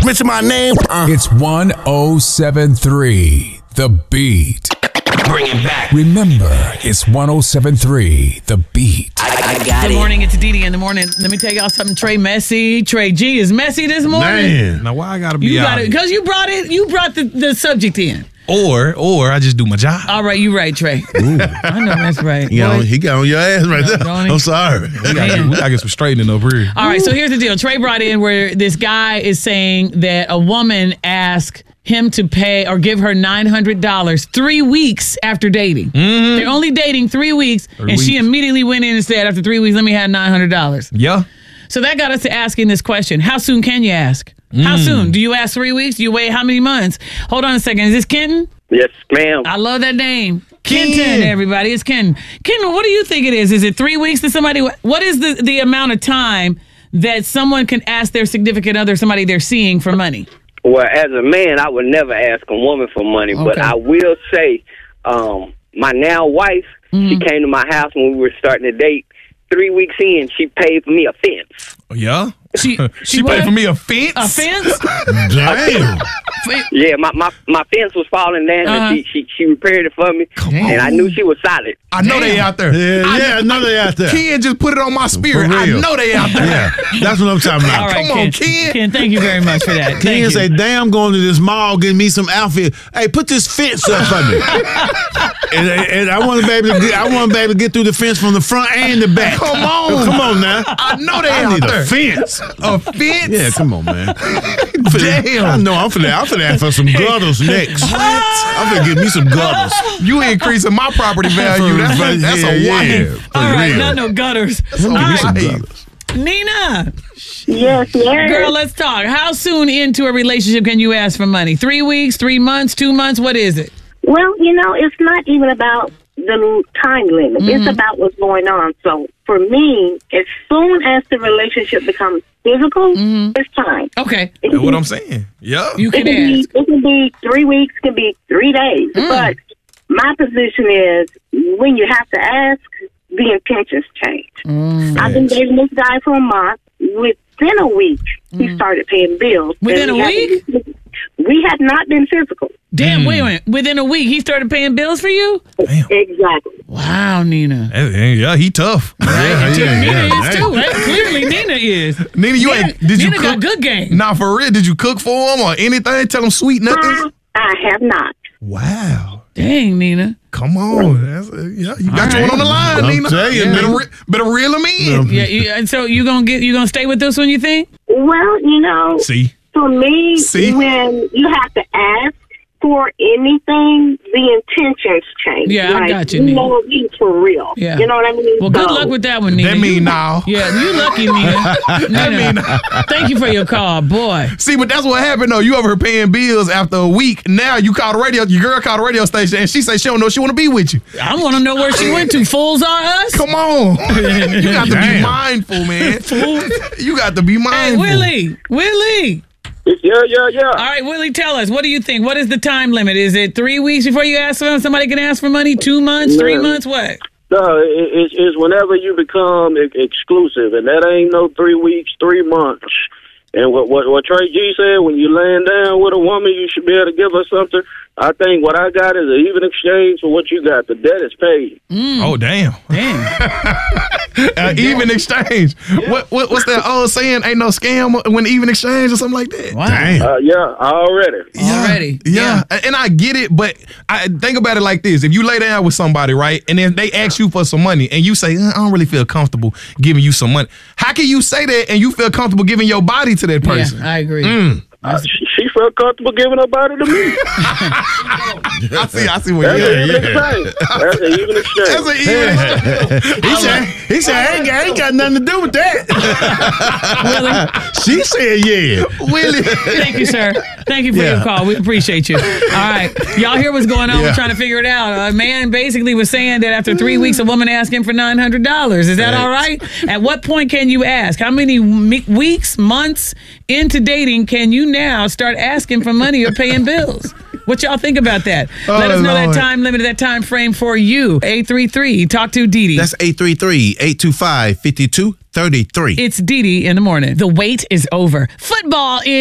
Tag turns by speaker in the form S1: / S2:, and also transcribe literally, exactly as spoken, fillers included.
S1: Mention my name. Uh.
S2: It's one oh seven three, The Beat.
S3: Bring it back.
S2: Remember, it's one oh seven three, The Beat.
S3: I, I got
S4: Good
S3: it.
S4: morning, it's Didi in the morning. Let me tell y'all something. Trey messy. Trey G is messy this morning.
S5: Man, now why I gotta be
S4: You
S5: out
S4: got it because you brought it. You brought the, the subject in.
S5: Or, or I just do my job.
S4: All right, you right, Trey. I know that's right.
S1: He got, on, he got on your ass right there.
S4: Don't he?
S1: I'm sorry.
S5: We gotta, we gotta get some straightening over here.
S4: All right, so here's the deal. Trey brought in where this guy is saying that a woman asked him to pay or give her nine hundred dollars three weeks after dating. Mm-hmm. They're only dating three weeks, three and weeks. She immediately went in and said, after three weeks, let me have nine hundred dollars.
S5: Yeah.
S4: So that got us to asking this question. How soon can you ask? Mm. How soon? Do you ask three weeks? Do you wait how many months? Hold on a second. Is this Kenton?
S6: Yes, ma'am.
S4: I love that name.
S5: Ken.
S4: Kenton, everybody. It's Kenton. Kenton, what do you think it is? Is it three weeks to somebody? What is the, the amount of time that someone can ask their significant other, somebody they're seeing, for money?
S6: Well, as a man, I would never ask a woman for money,
S4: Okay.
S6: but I will say um, my now wife,
S4: Mm-hmm.
S6: she came to my house when we were starting to date. Three weeks in, she paid for me a fence.
S5: Yeah?
S4: She,
S5: She
S4: what?
S5: paid for me a fence?
S4: A fence?
S1: Damn.
S6: Yeah, my, my, my fence was falling down,
S4: Uh-huh.
S6: and she, she she repaired it for me,
S5: Come
S6: and I
S5: on.
S6: knew she was solid.
S5: I know they out there.
S1: Yeah,
S5: I,
S1: yeah, I know they out there.
S5: Ken just put it on my spirit.
S1: For
S5: I
S1: real.
S5: know they out there.
S1: Yeah, that's what I'm talking about.
S4: All right,
S5: Come on,
S4: Ken.
S5: Ken.
S4: Ken, thank you very much for that. Thank
S1: Ken
S4: you.
S1: say, damn, going to this mall, getting me some outfit. Hey, put this fence up for me. and, and I want to be able to get, I want to be able to get through the fence from the front and the back.
S5: Come on.
S1: Come on now.
S5: I know they
S1: I
S5: out
S1: need
S5: there.
S1: a fence.
S5: A fence?
S1: Yeah, come on, man.
S5: Damn.
S1: I know. I'm finna, I'm finna ask for some gutters next. I'm finna give me some gutters.
S5: You increasing my property value. That's, a, that's a
S1: Yeah,
S5: wife.
S1: yeah, for
S4: All right,
S1: real.
S4: not no gutters.
S1: I'm
S4: All
S1: gonna give me some
S4: right,
S1: gutters.
S4: Nina.
S7: Yes, yes.
S4: Girl, let's talk. How soon into a relationship can you ask for money? Three weeks, three months, two months? What is it?
S7: Well, you know, it's not even about the time limit.
S4: Mm-hmm.
S7: It's about what's going on. So for me, as soon as the relationship becomes physical, it's time.
S4: Okay.
S7: It
S5: That's what
S7: can
S5: I'm saying. Yeah.
S4: You
S7: be-
S4: can
S7: it can, be,
S4: ask.
S7: it can be three weeks, can be three days.
S4: Mm.
S7: But my position is when you have to ask, the intentions change.
S4: Mm.
S7: I've been dating this guy for a month. Within a week, he started paying bills.
S4: Within
S7: And
S4: a
S7: we
S4: week?
S7: hadn't- We had not been physical.
S4: Damn,
S5: Mm.
S4: wait a minute. Within a week, he started paying bills for you?
S7: Exactly.
S4: Wow, Nina.
S5: Hey, Yeah, he tough.
S4: Right?
S1: Yeah,
S4: And
S1: yeah,
S4: Nina
S1: yeah.
S4: is too. Right? Clearly, Nina is.
S5: Nina, you
S4: Nina,
S5: ain't. Did you
S4: Nina
S5: cook?
S4: got good game.
S5: Nah, for real. Did you cook for him or anything? Tell him sweet nothings.
S7: I, I have not.
S5: Wow.
S4: Dang, Nina.
S5: Come on. That's a, yeah, you got
S4: All
S5: you
S4: right.
S5: one on the line,
S1: I'm
S5: Nina.
S1: telling you,
S5: better,
S1: Nina.
S5: re- better reel him in.
S4: Yeah, you, and so you gonna get you gonna stay with this one? You think?
S7: Well, you know,
S5: See?
S7: for me,
S5: See?
S7: when you have to ask for anything, the intentions change.
S4: Yeah, I
S7: like,
S4: got you,
S7: You
S4: Nina.
S7: know, it's for real.
S4: Yeah.
S7: You know what I mean?
S4: Well, good
S7: So,
S4: luck with that one, Nina.
S5: That mean
S4: You-
S5: now.
S4: Yeah, you lucky, Nina. Nina, thank you for your call, boy.
S5: See, but that's what happened though. You over here paying bills after a week. Now you call the radio, your girl called the radio station and she say she don't know she want to be with you.
S4: I want to know where she went to. Fools are us.
S5: Come on. You got to be
S1: Damn.
S5: mindful, man. You got to be
S4: Hey,
S5: mindful.
S4: Willie, Willie.
S6: Yeah, yeah, yeah.
S4: All right, Willie, tell us. What do you think? What is the time limit? Is it three weeks before you ask for somebody can ask for money? Two months? Three
S6: No.
S4: months? What?
S6: No, it, it's, it's whenever you become e- exclusive, and that ain't no three weeks, three months. And what what, what Trey G said, when you laying down with a woman, you should be able to give her something. I think what I got is an even exchange for what you got. The debt is paid.
S5: Oh, damn.
S4: Damn.
S5: uh, even exchange. What, what What's that old saying? Ain't no scam when even exchange or something like that?
S4: Wow.
S1: Damn.
S6: Uh, yeah, already.
S5: Yeah,
S4: Already.
S5: Yeah. And I get it, but I think about it like this. If you lay down with somebody, right, and then they ask you for some money and you say, I don't really feel comfortable giving you some money. How can you say that and you feel comfortable giving your body to that person?
S4: Yeah, I agree.
S5: Mm.
S6: Uh, she, she felt comfortable giving her body to me.
S5: I see, I see what
S6: That's
S5: you're
S6: an even
S1: yeah.
S6: exchange. That's an even exchange.
S5: That's an even
S1: He said, he said, I ain't, got, I ain't got nothing to do with that. She said, yeah.
S5: Willie.
S4: Thank you, sir. Thank you for
S1: Yeah.
S4: your call. We appreciate you. All right. Y'all hear what's going on? We're
S1: Yeah.
S4: trying to figure it out. A man basically was saying that after three weeks, a woman asked him for nine hundred dollars. Is that all right? At what point can you ask? How many me- weeks, months into dating can you now start asking for money or paying bills? What y'all think about that? Let us know
S5: Lord.
S4: that time limit, that time frame for you. eight three three, talk to Didi.
S1: That's eight three three, eight two five, five two three three.
S4: It's Didi in the morning. The wait is over. Football is